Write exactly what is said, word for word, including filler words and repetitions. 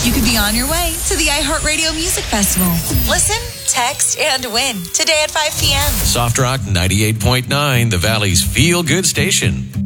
you could be on your way to the iHeartRadio Music Festival. Listen, text, and win today at five p.m. Soft Rock ninety-eight point nine, the Valley's feel-good station.